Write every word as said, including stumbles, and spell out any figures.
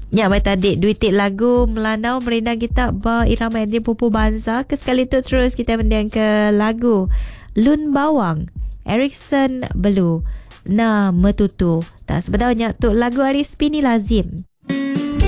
Ya, baik tadi duitik lagu Melanau Merindang kita ba irama Andri Pupu Banza. Kesekali tu terus kita mendiang ke lagu Lun Bawang Erickson Belu Na Metutu. Tak sebenarnya tu lagu Aris Pini Lazim.